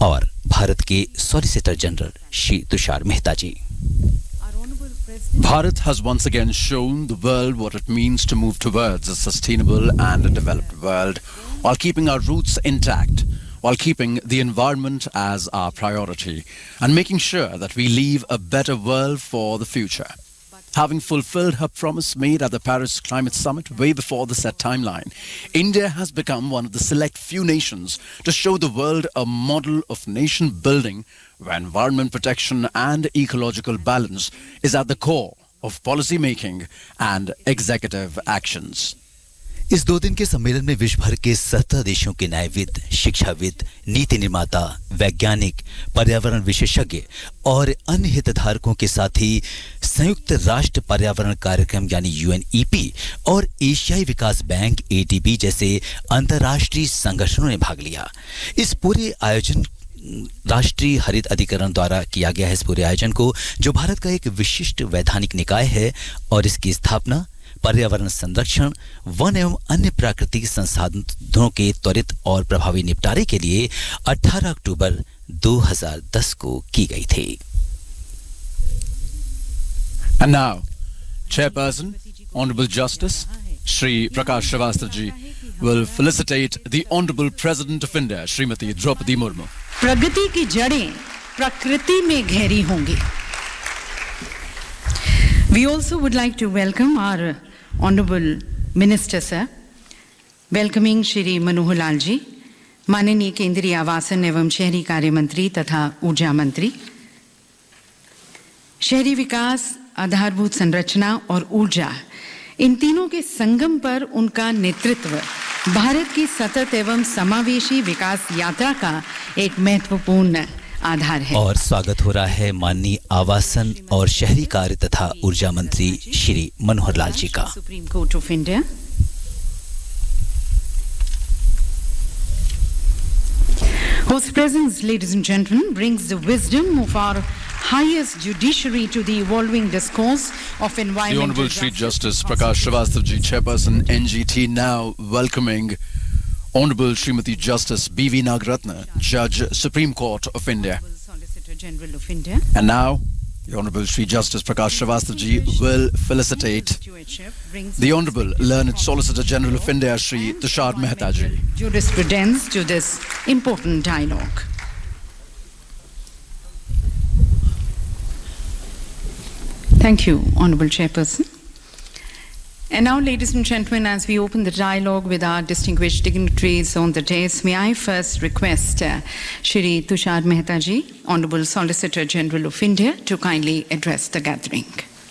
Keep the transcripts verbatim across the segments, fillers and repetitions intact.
और भारत के solicitor general Shri Tushar Mehta ji. Bharat has once again shown the world what it means to move towards a sustainable and a developed world while keeping our roots intact, while keeping the environment as our priority and making sure that we leave a better world for the future. Having fulfilled her promise made at the Paris Climate Summit way before the set timeline, India has become one of the select few nations to show the world a model of nation building where environment protection and ecological balance is at the core of policy making and executive actions. इस दो दिन के सम्मेलन में विश्व भर के सत्रह देशों के न्यायविद, शिक्षाविद, नीति निर्माता, वैज्ञानिक, पर्यावरण विशेषज्ञ और अन्य हितधारकों के साथ ही संयुक्त राष्ट्र पर्यावरण कार्यक्रम यानी यू एन ई पी और एशियाई विकास बैंक ए डी बी जैसे अंतर्राष्ट्रीय संगठनों ने भाग लिया। इस पूरे आयोजन राष्ट्रीय हरित अधिकरण द्वारा किया गया है। इस पूरे आयोजन को, जो भारत का एक विशिष्ट वैधानिक निकाय है और इसकी स्थापना पर्यावरण संरक्षण, वन एवं अन्य प्राकृतिक संसाधनों के त्वरित और प्रभावी निपटारे के लिए अठारह अक्टूबर दो हज़ार दस को की गई थी। And now, Chairperson, Honorable Justice Shri Prakash Srivastava ji will felicitate the Honorable President of India, Srimati Draupadi Murmu. प्रगति की जड़ें प्रकृति में गहरी होंगी। We also would like to welcome our Honorable Minister Sir, welcoming Shri Manohar Lal ji, माननीय केंद्रीय आवासन एवं शहरी कार्य मंत्री तथा ऊर्जा मंत्री। शहरी विकास, आधारभूत संरचना और ऊर्जा, इन तीनों के संगम पर उनका नेतृत्व भारत की सतत एवं समावेशी विकास यात्रा का एक महत्वपूर्ण आधार है। और स्वागत हो रहा है माननीय आवासन और शहरी कार्य तथा ऊर्जा मंत्री श्री मनोहर लाल जी का। Supreme court of India. Whose presence, ladies and gentlemen, brings the wisdom of our highest judiciary to the evolving discourse of environmental. The Honorable Shri Justice Prakash Srivastava ji, Chairperson N G T, now welcoming Honorable Srimati Justice B V Nagaratna, Judge, Supreme Court of India. Solicitor General of India. And now, the Honorable Shri Justice Prakash Srivastava ji will felicitate the Honorable Learned Solicitor General of India, Shri Tushar Mehta ji. Jurisprudence to this important dialogue. Thank you, Honorable Chairperson. And now, ladies and gentlemen, as we open the dialogue with our distinguished dignitaries on the dais, may I first request uh, Shri Tushar Mehta ji, Honorable Solicitor General of India, to kindly address the gathering.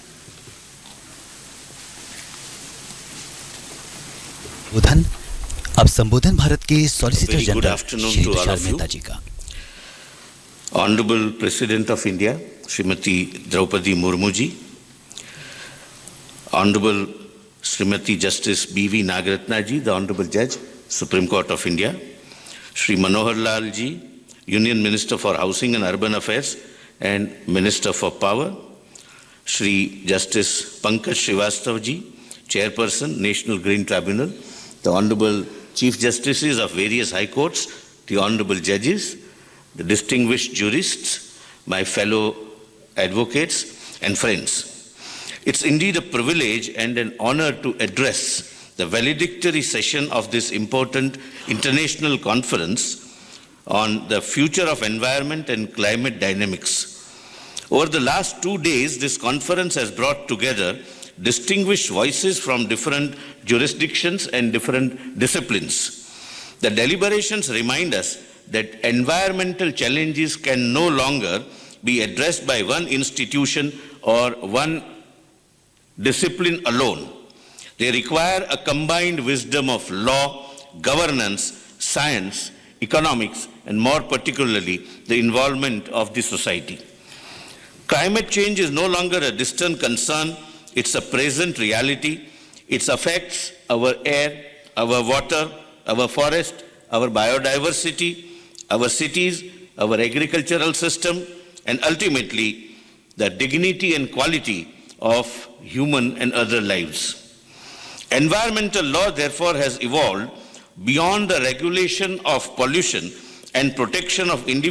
उधन अब संबोधन भारत के solicitor general Shri Tushar Mehta जी का। Honorable President of India, Srimati Draupadi Murmu ji, Honorable Srimati Justice B V Nagaratna ji, the Honorable Judge, Supreme Court of India, Shri Manohar Lal ji, Union Minister for Housing and Urban Affairs and Minister for Power, Shri Justice Pankaj Srivastava ji, Chairperson, National Green Tribunal, the Honorable Chief Justices of various High Courts, the Honorable Judges, the distinguished jurists, my fellow advocates and friends. It's indeed a privilege and an honor to address the valedictory session of this important international conference on the future of environment and climate dynamics. Over the last two days, this conference has brought together distinguished voices from different jurisdictions and different disciplines. The deliberations remind us that environmental challenges can no longer be addressed by one institution or one discipline alone. They require a combined wisdom of law, governance, science, economics, and more particularly, the involvement of the society. Climate change is no longer a distant concern, it's a present reality. It affects our air, our water, our forest, our biodiversity, our cities, our agricultural system, and ultimately, the dignity and quality of human and other lives. Environmental law, therefore, has evolved beyond the regulation of pollution and protection of individuals